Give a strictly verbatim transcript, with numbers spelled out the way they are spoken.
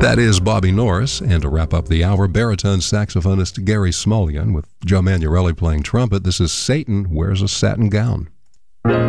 That is Bobby Norris, and to wrap up the hour, baritone saxophonist Gary Smulyan with Joe Manuelli playing trumpet. This is Satan Wears a Satin Gown.